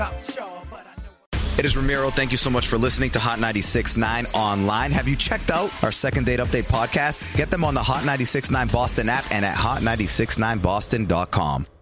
It is Ramiro. Thank you so much for listening to Hot 96.9 Online. Have you checked out our Second Date Update podcast? Get them on the Hot 96.9 Boston app and at hot969boston.com.